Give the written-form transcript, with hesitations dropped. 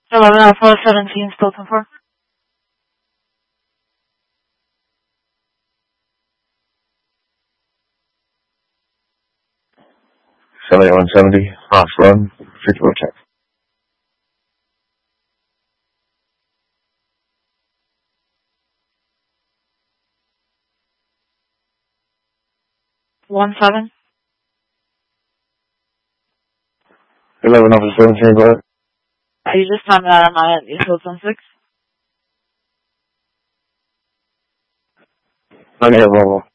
11 Alpha 17, Stilton 4. Seventy 170, Haas Run, 54 check. One 7. 11 Alpha 17, go ahead. You just timed that on my end. You Stilton 6. I need a Volvo.